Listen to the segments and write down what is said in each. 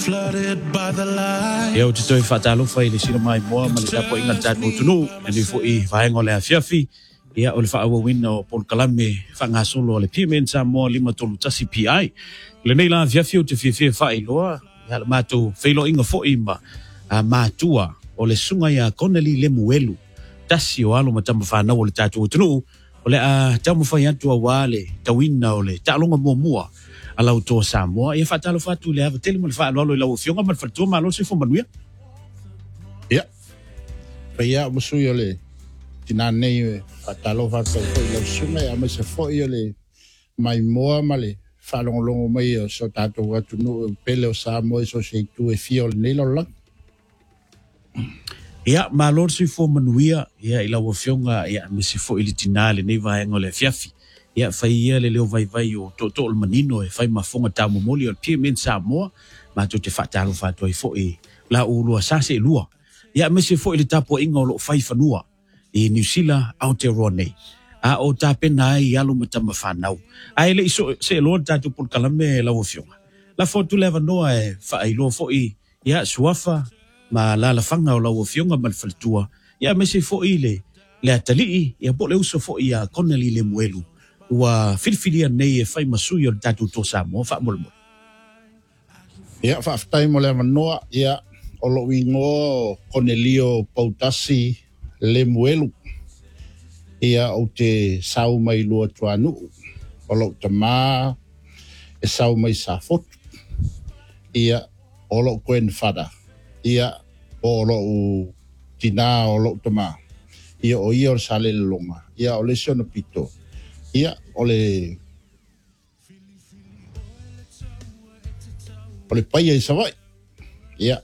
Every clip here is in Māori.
Yo te toi whatalo whai le sira mai moa ma le tapo inga tātou tunu ni fo I vaenga le afiafi ia o le wha awa wina o Paul Kalame whangasolo le PMN sa moa 5 tasi PI le nei la afiafi o te whiawhia whai loa ia le mātou whailo inga fo ima mātua o le sunga ia Connelly Lemuelu tasi o alo matama whanau o le tātou tunu o le a tamu whai atu a wale tawina o le tālonga mua alau to Samoa ia fatalo fatu le ava tele mo le fa lo lau fionga ma fatu ma lo se fo manuia ia pa ia musu yo le tina nei fatalo fatu le sunga ya me se fo yo le mai moa male fa longo mai o so tato watu no pele o Samoa so se tu e fio nei lo la ia ma lo se fo manuia ia ila wo fionga ia me se fo ili tinale nei va ngole fiafi ia fai ia le leo vai o to le manino e fai mafonga tamo moli o PMN Samoa ma to te fatalo fato I fo e la ulu sa se lua ia me se fo le tapo inga o lo fai fanua I New Zealand Aotearoa a o tapena ai alu matama fanau ai le iso se lo tatu Paul Kalame la o fionga la foto leva noa e fai lo fo I ia suafa ma la fanga o la o fionga ma faltua ia me se fo le atali ia po le uso fo ia Connelly Lemuelu wa filfilia nei e fai masui o tatu to Samoa fa molmo ia fa aftai mo le manoa ia o lo wingo Cornelio Pautasi Lemuelu ia o te sau mai lua tuanu o lo tama e sau mai safot ia o lo koen fada ia o lo tina o lo tama ia o ia o sale longa ia o le sono pito ia ole paia I savai ia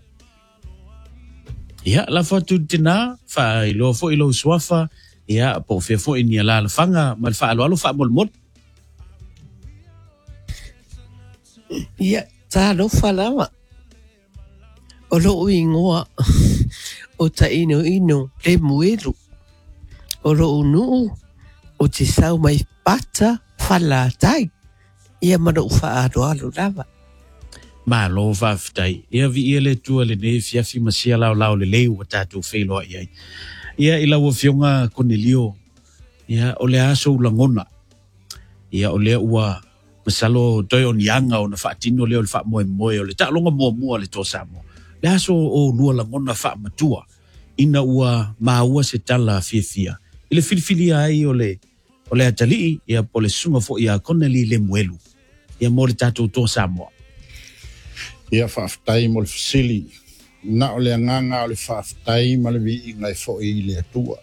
la foto tina fa ilo fo ilo suafa ia po fe fo ini la fanga mal fa alo fa molmol ia ta lo falama o lo ingoa o ta ino Lemuelu o lo unu o te sau mai pata fala tai ia mano fa alo lava ma lo fa ftai ia vi ele tu le ne fiafi masia lao le leu tatu felo ia ila wo fionga Cornelio ia ole aso langona ia ole ua masalo toi on yanga ona fa tino le fa mo o le ta longa mo le to Samoa le aso o lua langona fa matua ina ua ua se tala fia ile filfilia ai ole atali ia pole sunga fo ia Connelly Lemuelu ia mo le tatu to Samoa ia fa aftai mo le fasili na ole nganga ole fa aftai ma le vi ngai fo I le tua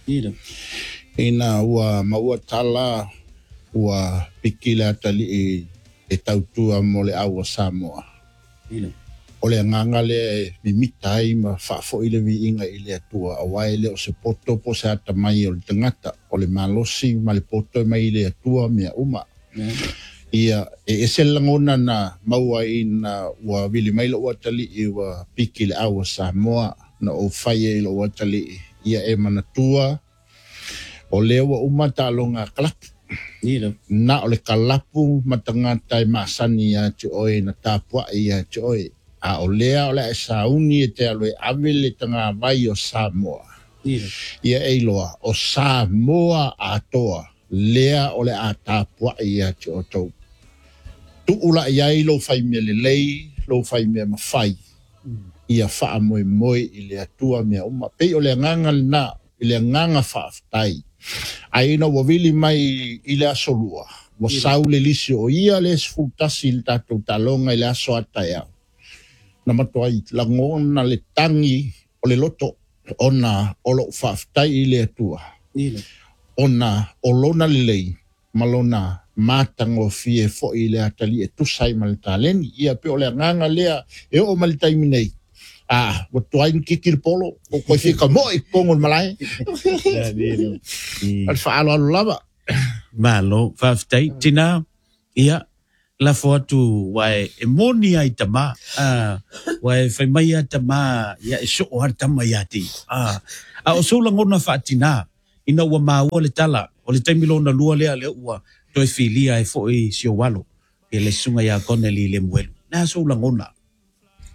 ina ua maua tala ua pikila atali e tautua mo le aua Samoa ole nganga le mimitai ma fa fo ile vi inga ile tua awai le o se poto po se ata mai o le tangata ole malosi ma le poto mai ile tua mea uma ia e se langona na maua ina wa vili mai lo watali I wa piki le aua Samoa na o faye lo watali ia e manatua o lewa uma talonga kalap na ole kalapu matangata I masani ya te oe na tapua ia te oe a o lea ole e sauni e te aloe avele tanga vai o Samoa ia e loa o Samoa atoa lea ole a tapua ia te o tau tu ula iai lo fai me lei lo fai me mafai ia faa moe I le atua mea uma pei o le nganga na I le nganga faaftai aina wawili mai I le asolua mo sau le lisi o ia le sfutasi il tatou talonga I le aso ataya na matua I langona le tangi o le loto ona o lo faaftai I le atua ona o lona le lei malona matango fie fo I le atali e tusai maltaleni ia pe o le nganga lea e o maltai minei o tuain kikir polo o koi fika mo I kongol malai al faalo lava malo faftai tina ia la foto wai emonia I tama wai fai mai tama ia so har tama ia ti o so langona fatina ina wa maua le tala o le taimilo na lua le ua toi filia e foi sio walo e le sunga ya Connelly Lemuelu na so langona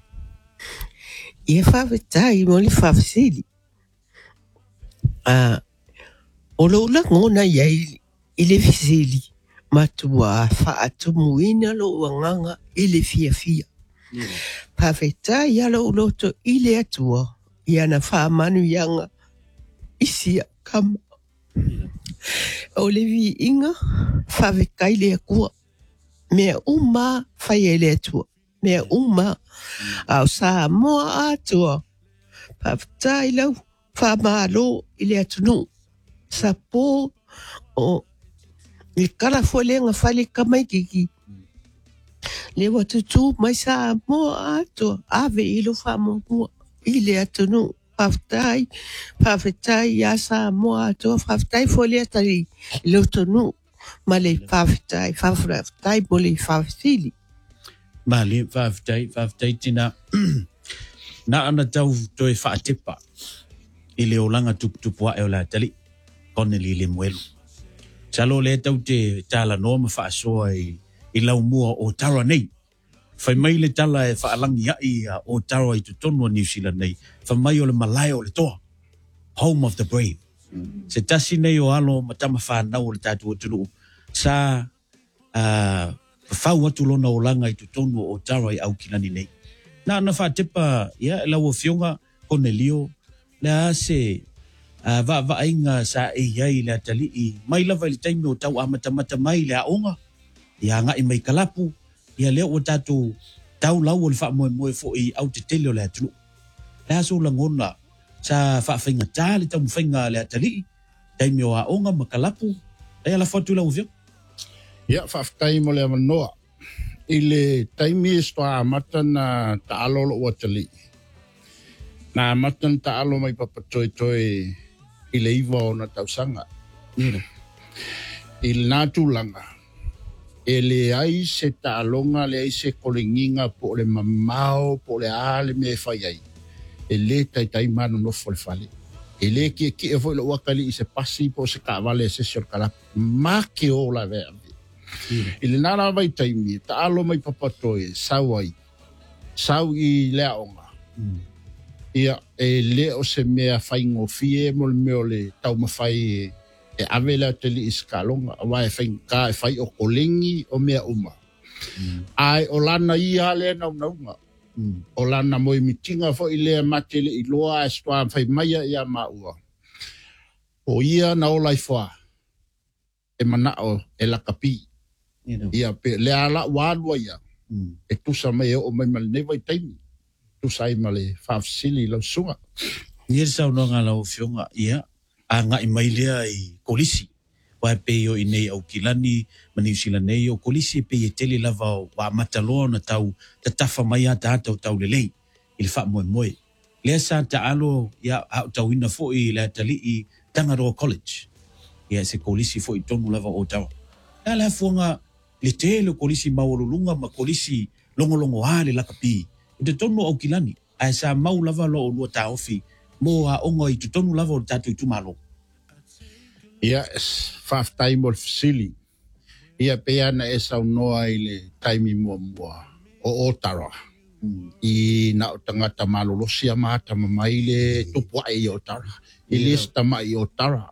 Ia whawhetai mo le whawhesili. O lo la ngona iai i le fisili. Matua whaatumuina lo uanganga i le fia. Whawhetai ia lo uloto i le atua. Ia na whaamanu ianga isia kama. O le vi inga whawhekai le akua. Mea uma whai e le atua. Mea uma au sa moa atua. Whawhetai lau whaamalo i le atunu. Sa po o le kala folenga whale kamai kiki. Le watutu mai sa moa atua. Ave ilo whamongua i le atunu. Whawhetai ia sa moa atua. Whawhetai fole atari ilo tonu. Ma le whawhetai mo le whawhesili. Ma le whawhetai tina na ana tau toe whaatepa i le olanga tuputupua e o la tali kone li le muelu. Talo le tau te tala noa ma whaasoa i lau mua o tara nei. Whai mai le tala e whaalangi ai o tara i tutonu a New Zealand nei. Whai mai o le malaya o le toa. Home of the brave. Se tasi nei o alo matama whanau o le tatu o tunu. Sa whau atu lona o langa i tutonu o tara i au kilani nei. Na whaatepa ia e lau o fionga kone lio le ase va-ainga sa e iai le atali i mai lava i le taimi o tau amatamata mai le aonga. Ia ngai mai kalapu. Ia leo o tatu tau lau o le wha moe fo i au te tele o le atunu. Le aso la ngona sa whaafenga tā le tau mwhenga le atali. Taimi o aonga makalapu. Ia la whatu lau vio. Ia whaftai mo le amanoa. I le taimi e stoa amata na taalolo o atali. Na amata na taalo mai papatoe i le iwa o na tausanga. I le nātulanga. E le ai se taalonga le ai se kolenginga po le mamao po le ale me whai ai. E le tai manu no fo le fale. E le ki e foi lo wakali i se pasi po se kawale se sior kala. Ma ke o la vea. I le nana vai taimi, taalo mai papatoe, sau ai. Sau i lea onga. Ia e le o se mea whaingo fie mo le meo le tau mawhai e awela te li iskalonga. Awa e whainga e whai o kolengi o mea uma. Ai o lana ia lea naunga. O lana moi mitinga fo i lea mate le i loa e stoa whai maia ia maua. O ia na o lai wha. E manao e lakapi. Ia pe le ala walua ia. E tusa mai o mai mal nevai taimi. Tusa i male whafsili lau sunga. Nia sau no ngā lau fionga ia. A ngā i mai lea i kolisi. Wa pe yo i nei au kilani. Ma New Zealand nei o kolisi pe i tele lava o wa mataloa na tau. Ta tafa mai a ta tau lelei. I le wha moe. Lea sa ta alo ia au tau ina fo i le tali i Tangaroa College. Ia se kolisi fo i tonu lava o tau. Ia le fuanga le tele kolisi maololunga ma kolisi longolongo a le lakapi. I te tonu au kilani. Ai sa mau lava lo o lua ta ofi. Mo a ongo i te tonu lava o tatu i tumalo. Ia whaftai mo le fasili. Ia peana e sau noa i le taimi mua o Otara. I na o tangata malolosia mata mamai le tupua i Otara. I lista mai i Otara.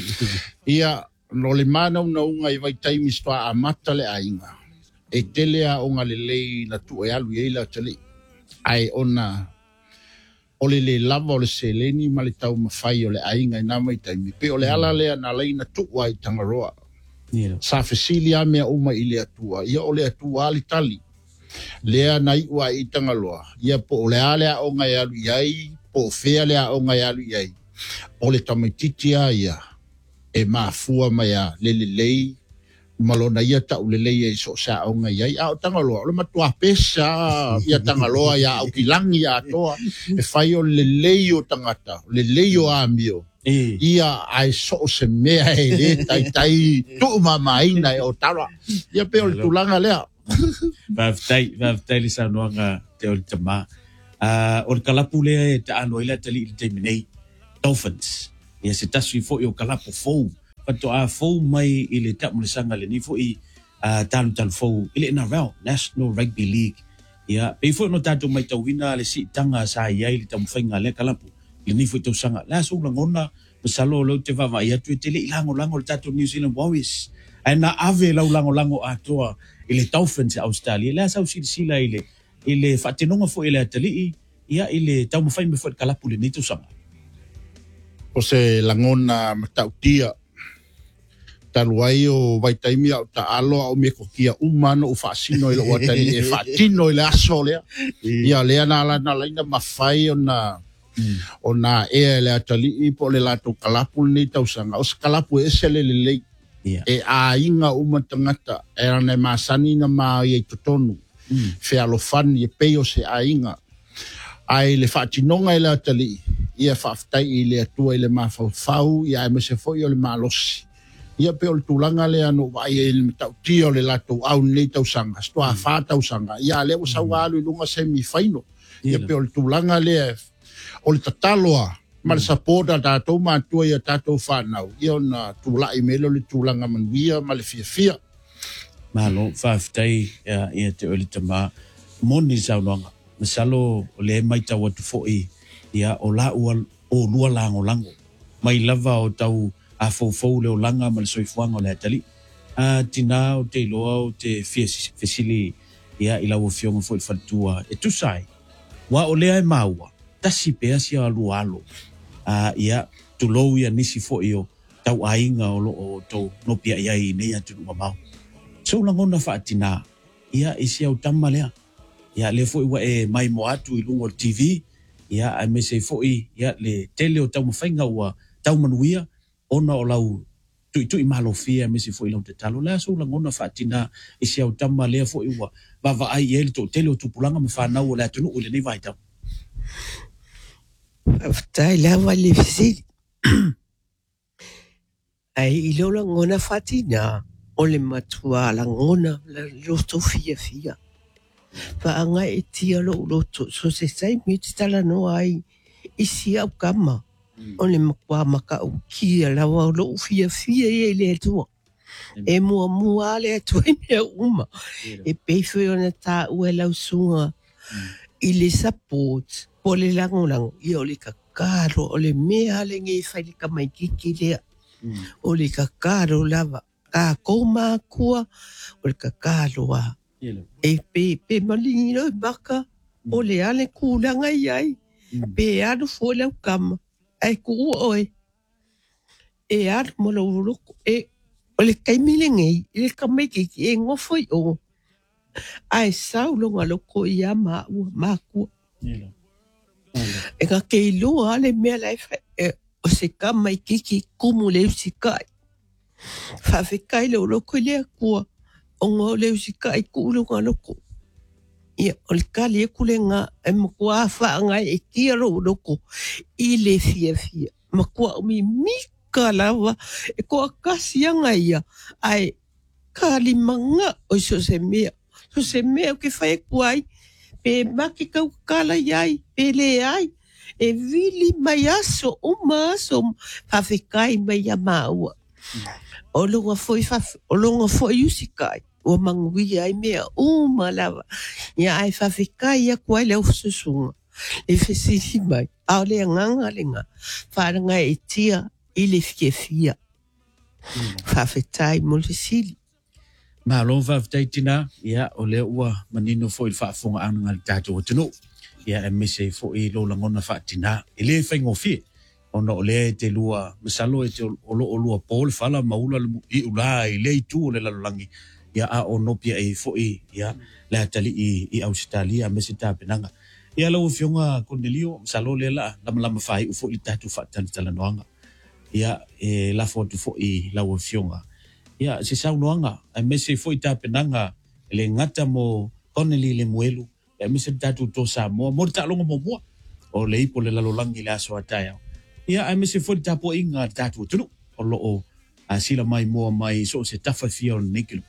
Ia no le mana una unga i vai taimi stoa a mata le ainga. E telea onga le lei na tu e alu i la tele. Ai ona o le lava o le seleni ma le tau mawhai o le ainga i nā mai taimi. Pe o le ala lea na lei na tu ai Tangaroa. Sa fesilia mea uma i le atua. Ia o le atua ali tali. Lea na iwa i Tangaroa. Ia po o le alea onga i alu iai. Po o fea lea onga i alu iai. O le tamaititia ia. E mafua mai a lei. Malona ia tau lelei e so sa onga iai. A o Tangaloa. O le matua pesa ia Tangaloa ia au kilangi ia atoa. E whai o lelei o tangata. Lelei o amio. Ia ai so se mea e le tai tu mamaina e o tara. Ia pe o le tulanga lea. Vavtai li sa noanga te o le tama. O le kalapu lea e ta alo ila tali ili te minei. Dolphins. Ia se tasu i fo i o kalapu fou. Pato a fou mai i le tamu le sanga le ni fo i talu fou. I le NRL, National Rugby League. Ia, pe fo no tatou mai tauina le si tanga sa iai le tamwhainga le kalapu. Le ni fo tausanga. La so langona, masalo lo te vava ia tu te le lango le tatou New Zealand Warriors. Ai na ave lau lango atoa ile Dolphins Australia. La sa sila ile fatenonga fo ile atali ia ile tamwhainga fo kalapu le ni tausanga. O se langona matautia taluai o vaitaimi au taalo au me kokia umano o fasino ile o tali e fatino ile aso lea ia lea na laina mafai ona e le atali I po le lato kalapu ni tausanga o se kalapu e se le e a inga uma tangata e rane masani na ma i totonu fe alofani e peo se a inga ai le fatinonga ile atali ia faftai ile atua ile mafau ia me se foi o le malosi ia pe o le tulanga le ano vai e le tautia o le lato au nei tausanga stoa fa tausanga ia le o saualu lunga semifinal ia pe o le tulanga le o le tataloa ma le supporta tatou matua ia tatou whanau ia ona tulai mele o le tulanga manuia ma le fia malo faftai ia te o le tama moni saunoanga masalo o le mai tau atu fo'i ia o la ua o lua lango mai lava o tau a fou le o langa ma le soifuanga o le atali tina o te iloa o te fesili ia ila o fionga fo i fatua e tusai wa o lea e maua tasi pea si alu alo ia tulou ia nisi fo i o tau ainga o lo o tau nopia ia I nei atu numa mau so langona fa tina ia isi au tama lea ia le fo i wa e mai mo atu I lungo TV ia a me se fo I ia le tele o tau mawhainga ua tau manuia ona o lau tui malofia me se fo I lau te talo la so langona fa tina isi au tama lea fo I ua vava ai ele to tele o tupulanga me whanau o le atunu o le nei vai tau Tai lava le fisili. Ai ilo langona fatina o le matua langona la loto fia. Faanga e tia loto so se sai miti tala no ai isi au kama. O le makua maka u kia lawa lo fia e le tua. E mua le tua me uma. E peifo ona ta ue lau sunga I le support po le langolango I o le kakaro o le mea le ngei whai le kamaikiki lea o le kakaro lava ka koma kua o le kakaro a e pe malingi no baka o le ale kulanga iai pe anu fo le kama ai ku oe e anu mo lo loko e o le kaimile ngei le kamaikiki e ngofo I o ai saulonga loko ia makua e ka keilua le mea lai o se kama I kiki kumu le usikai whawhekai le loko le kua o ngō le usikai kuulunga loko ia o le kali e kule ngā e makua whaanga e kia loko I le fia makua umi mika lawa e kua kasianga ia ai kali manga o so se mea so se mea ke whae kuai pe maki kau kala iai pe le ai e vili mai aso o maso whawhekai mai a maua o longa foi usikai o mangui ai mea malawa ia ai whawhekai ia kuai leo susunga e whesiri mai au le nganga lenga whananga e tia I le fia whawhetai mo le sili ma lo va tina ia o le ua manino fo I fa fonga anga le tatou tunu ia e mese fo I lo langona fa tina ele fa ngofi ona o le te lua masalo e te o lua pol fala maula I ula I le tu le lalangi ia a o nopia e fo ia la tali I Australia mese ta penanga ia lo fionga Cornelio masalo le la lama fai fo I tatou fa tala noanga ia e la fo tu fo I la fionga ia se saunoanga ai mese foi tapenanga le ngata mo Connelly le muelu e mese tatu to sa mo ta longo mo o le ipo le lalolangi le aso ataya ia ai mese foi tapo inga tatu tunu o lo o asila mai so se tafa fia o nikil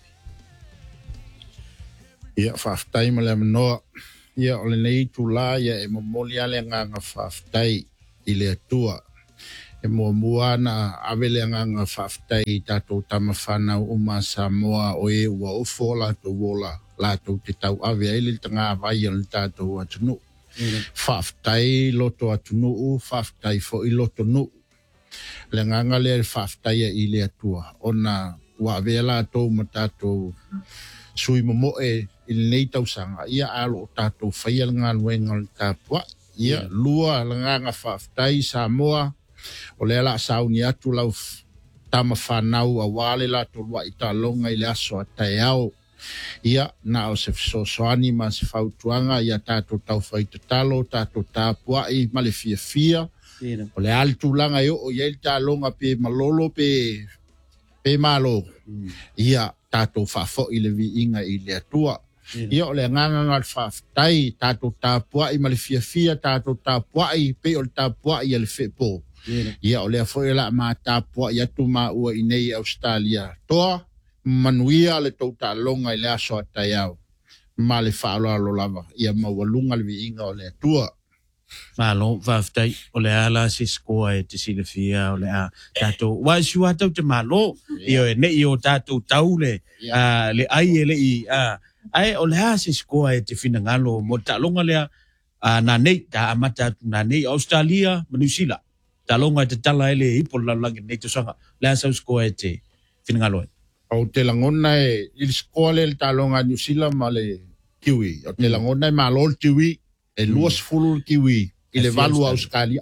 ia faftai ma le manoa ia o le nei tula ia e momoli ale nganga faftai I le atua e mua na avele nganga faftai tatou tama whanau uma Samoa o e ua ufola to wola la tau te tau ave ai le tanga vai o le tātou atunu. Whaftai loto atunu, whaftai fo I loto nu. Le nganga le whaftai I le atua. Ona wa vela tau ma tātou sui momoe I nei tau sanga. Ia alo tātou whaia ngā luenga le tāpua. Ia lua le nganga whaftai Samoa. O le ala sauni atu lau tama whanau a wale la tolua I ta longa I le aso a tai au. Ia na o se soani ma se fautuanga ia tātou tau whaita talo, tātou tāpuai ma le fia. O le altulanga o ia I ta longa pe malolo pe malo. Ia tātou whafo I le vi inga I le atua. Ia o le nganga ngal whaftai tātou tāpuai ma le fia, tātou tāpuai pe o le tāpuai ia le whepo. Ia o le foi la ma tapua ia tu ma ua I nei Australia. Toa manuia le tauta longa I le aso ataiau. Ma le whaaloa lo lava. Ia mawalunga le viinga o le atua. Malo, whaftai, o le ala se skoa e te sile fia, o le a tātou. Wa si watau te malo, I o e nei o tātou tau le ai e le I. Ai, o le a se skoa e te whina ngalo, mo ta longa lea, nā nei, ta amata nā nei, Australia, Manusila. Ta longa te tala ele ipo lalangi nei te sanga. Lea sau skoa e te whinangaloe. O te langona e ili skoa le ta longa New Zealand ma le kiwi. O te langona e malo le kiwi, e luas fulu le kiwi. I le valu Australia.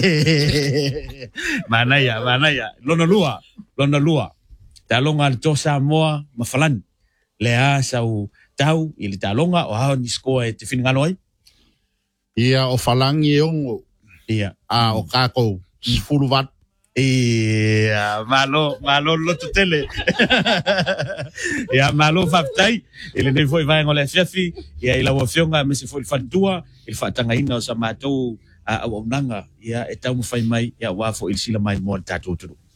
Manaya. Lona lua. Ta longa le to Samoa, mawhalani. Lea sau tau, ili ta longa, o hao ni skoa e te whinangaloe. Ia o falangi e ongo. Ia. O kako. Fulu wat. Ia, malo loto tele. Ia, malo whaftai. Ele nei foi vai ngole fiafi. Ia, ila wafionga me se foi whantua. Ili whatanga ina o sa mātou au nanga. Ia, e tau mwhai mai. Ia, wafo ili sila mai mua tātou turu.